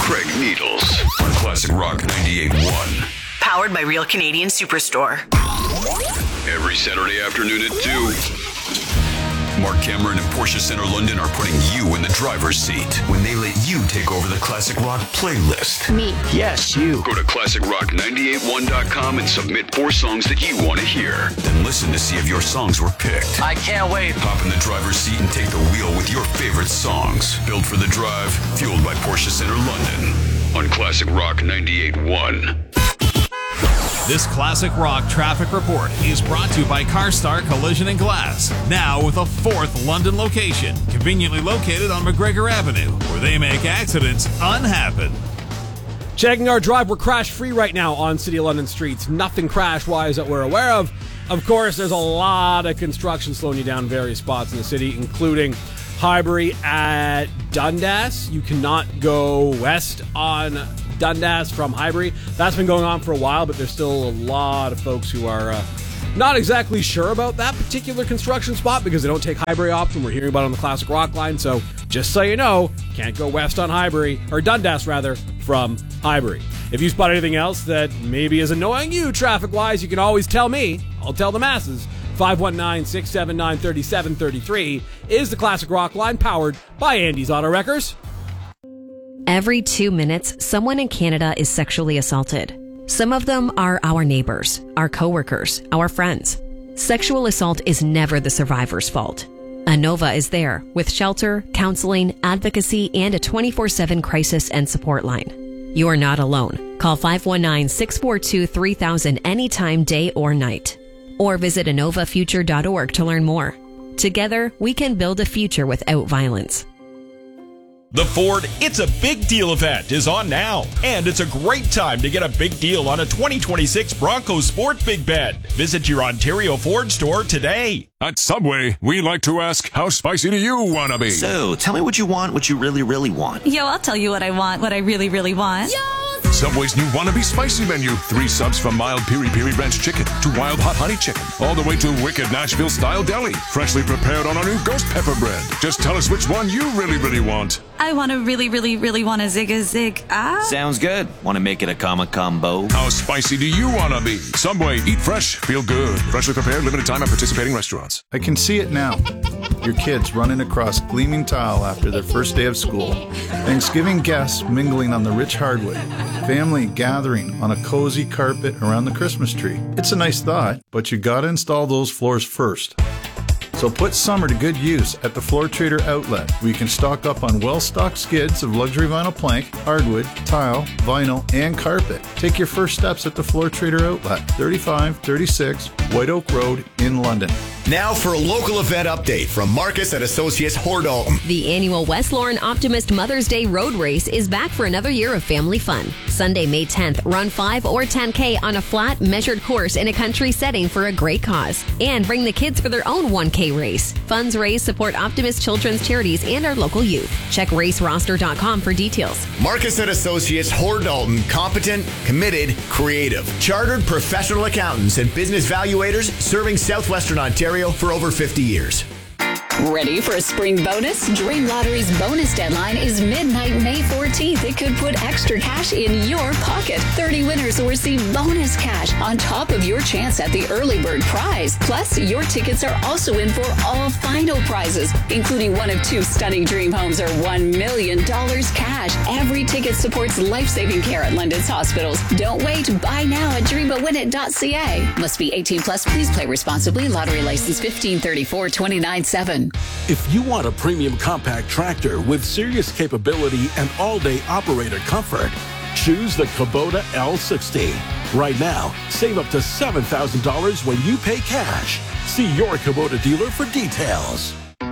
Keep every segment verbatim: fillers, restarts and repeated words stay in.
Craig Needles on Classic Rock ninety-eight point one. Powered by Real Canadian Superstore. Every Saturday afternoon at two. Mark Cameron and Porsche Center London are putting you in the driver's seat when they let you take over the Classic Rock playlist. Me. Yes, you. Go to classic rock nine eight one dot com and submit four songs that you want to hear. Then listen to see if your songs were picked. I can't wait. Hop in the driver's seat and take the wheel with your favorite songs. Built for the drive, fueled by Porsche Center London on Classic Rock ninety-eight point one. This Classic Rock traffic report is brought to you by CarStar Collision and Glass. Now with a fourth London location, conveniently located on McGregor Avenue, where they make accidents unhappen. Checking our drive, we're crash-free right now on City of London streets. Nothing crash-wise that we're aware of. Of course, there's a lot of construction slowing you down in various spots in the city, including Highbury at Dundas. You cannot go west on Dundas from Highbury. That's been going on for a while, but there's still a lot of folks who are uh, not exactly sure about that particular construction spot because they don't take Highbury often. We're hearing about it on the Classic Rock line, so just so you know, can't go west on Highbury, or Dundas rather, from Highbury. If you spot anything else that maybe is annoying you traffic-wise, you can always tell me. I'll tell the masses. five one nine, six seven nine, three seven three three is the Classic Rock line, powered by Andy's Auto Wreckers. Every two minutes, someone in Canada is sexually assaulted. Some of them are our neighbors, our coworkers, our friends. Sexual assault is never the survivor's fault. Anova is there with shelter, counseling, advocacy, and a twenty-four seven crisis and support line. You are not alone. Call five one nine, six four two, three thousand anytime, day or night. Or visit anova future dot org to learn more. Together, we can build a future without violence. The Ford It's a Big Deal event is on now, and it's a great time to get a big deal on a twenty twenty-six Bronco Sport Big Bed. Visit your Ontario Ford store today. At Subway, we like to ask, how spicy do you want to be? So, tell me what you want, what you really, really want. Yo, I'll tell you what I want, what I really, really want. Yo! Subway's new Wannabe Spicy menu. Three subs from mild piri piri ranch chicken to wild hot honey chicken, all the way to wicked Nashville style deli, freshly prepared on our new ghost pepper bread. Just tell us which one you really, really want. I want to really, really, really want a zig a zig. Ah. Sounds good. Want to make it a comma combo? How spicy do you want to be? Subway, eat fresh, feel good. Freshly prepared, limited time at participating restaurants. I can see it now. Your kids running across gleaming tile after their first day of school. Thanksgiving guests mingling on the rich hardwood. Family gathering on a cozy carpet around the Christmas tree. It's a nice thought, but you gotta install those floors first. So put summer to good use at the Floor Trader outlet, where you can stock up on well-stocked skids of luxury vinyl plank, hardwood, tile, vinyl, and carpet. Take your first steps at the Floor Trader outlet, thirty-five thirty-six White Oak Road in London. Now for a local event update from Marcus and Associates Hordalton. The annual West Lauren Optimist Mother's Day Road Race is back for another year of family fun. Sunday, May tenth, run five or ten K on a flat, measured course in a country setting for a great cause. And bring the kids for their own one K race. Funds raised support Optimist Children's Charities and our local youth. Check race roster dot com for details. Marcus and Associates Hordalton, competent, committed, creative. Chartered professional accountants and business valuators serving Southwestern Ontario for over fifty years. Ready for a spring bonus? Dream Lottery's bonus deadline is midnight May fourteenth. It could put extra cash in your pocket. thirty winners will receive bonus cash on top of your chance at the early bird prize. Plus, your tickets are also in for all final prizes, including one of two stunning dream homes or one million dollars cash. Every ticket supports life-saving care at London's hospitals. Don't wait. Buy now at dream but win it dot c a. Must be eighteen plus. Please play responsibly. Lottery license fifteen thirty-four twenty-nine seven. If you want a premium compact tractor with serious capability and all-day operator comfort, choose the Kubota L sixty. Right now, save up to seven thousand dollars when you pay cash. See your Kubota dealer for details.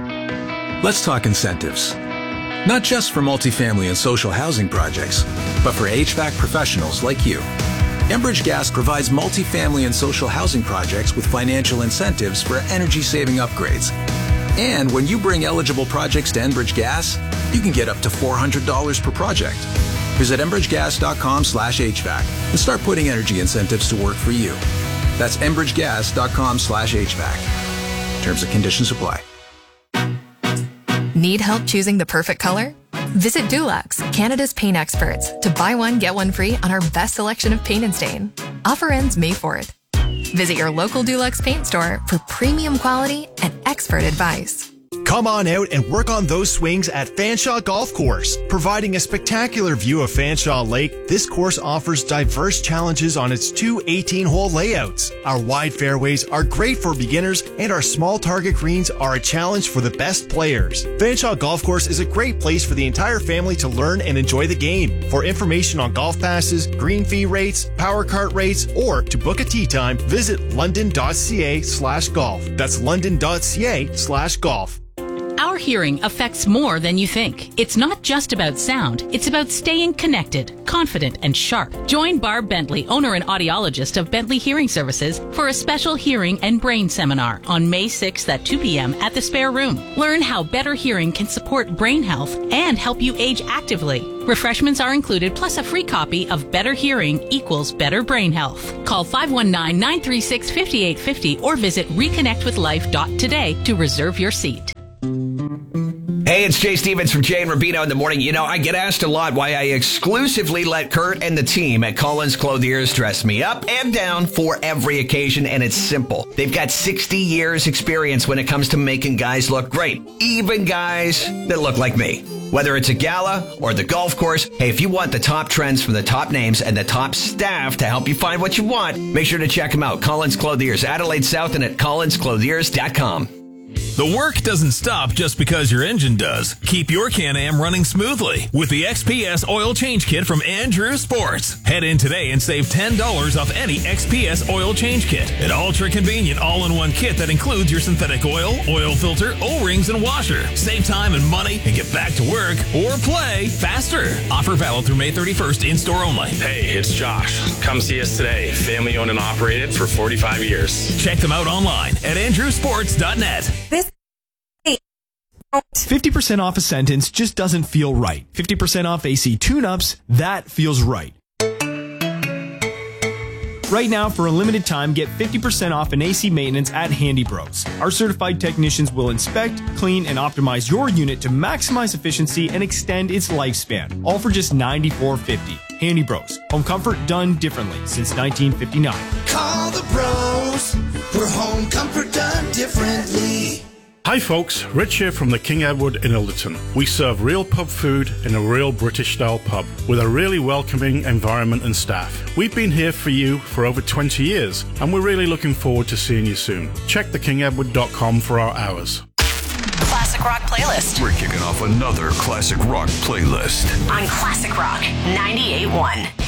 Let's talk incentives. Not just for multifamily and social housing projects, but for H V A C professionals like you. Enbridge Gas provides multifamily and social housing projects with financial incentives for energy-saving upgrades. And when you bring eligible projects to Enbridge Gas, you can get up to four hundred dollars per project. Visit enbridge gas dot com slash H V A C and start putting energy incentives to work for you. That's enbridge gas dot com slash H V A C. Terms and conditions apply. Need help choosing the perfect color? Visit Dulux, Canada's paint experts, to buy one, get one free on our best selection of paint and stain. Offer ends May fourth. Visit your local Dulux paint store for premium quality and expert advice. Come on out and work on those swings at Fanshawe Golf Course. Providing a spectacular view of Fanshawe Lake, this course offers diverse challenges on its two eighteen-hole layouts. Our wide fairways are great for beginners, and our small target greens are a challenge for the best players. Fanshawe Golf Course is a great place for the entire family to learn and enjoy the game. For information on golf passes, green fee rates, power cart rates, or to book a tee time, visit london.ca slash golf. That's london.ca slash golf. Our hearing affects more than you think. It's not just about sound, it's about staying connected, confident, and sharp. Join Barb Bentley, owner and audiologist of Bentley Hearing Services, for a special hearing and brain seminar on May sixth at two p.m. at the Spare Room. Learn how better hearing can support brain health and help you age actively. Refreshments are included, plus a free copy of Better Hearing Equals Better Brain Health. Call five one nine, nine three six, five eight five zero or visit reconnect with life dot today to reserve your seat. Hey, it's Jay Stevens from Jay and Rubino in the morning. You know, I get asked a lot why I exclusively let Kurt and the team at Collins Clothiers dress me up and down for every occasion, and it's simple. They've got sixty years experience when it comes to making guys look great, even guys that look like me. Whether it's a gala or the golf course, hey, if you want the top trends from the top names and the top staff to help you find what you want, make sure to check them out. Collins Clothiers, Adelaide South, and at collins clothiers dot com. The work doesn't stop just because your engine does. Keep your Can-Am running smoothly with the X P S Oil Change Kit from Andrew Sports. Head in today and save ten dollars off any X P S Oil Change Kit. An ultra-convenient all-in-one kit that includes your synthetic oil, oil filter, O-rings, and washer. Save time and money and get back to work or play faster. Offer valid through May thirty-first, in-store only. Hey, it's Josh. Come see us today. Family owned and operated for forty-five years. Check them out online at andrew sports dot net. This fifty percent off a sentence just doesn't feel right. fifty percent off A C tune-ups, that feels right. Right now, for a limited time, get fifty percent off an A C maintenance at Handy Bros. Our certified technicians will inspect, clean, and optimize your unit to maximize efficiency and extend its lifespan, all for just ninety-four fifty. Handy Bros. Home comfort done differently since nineteen fifty-nine. Call the bros for home comfort done differently. Hi folks, Rich here from the King Edward in Ilderton. We serve real pub food in a real British style pub with a really welcoming environment and staff. We've been here for you for over twenty years and we're really looking forward to seeing you soon. Check the king edward dot com for our hours. Classic Rock Playlist. We're kicking off another Classic Rock playlist On Classic Rock ninety-eight point one.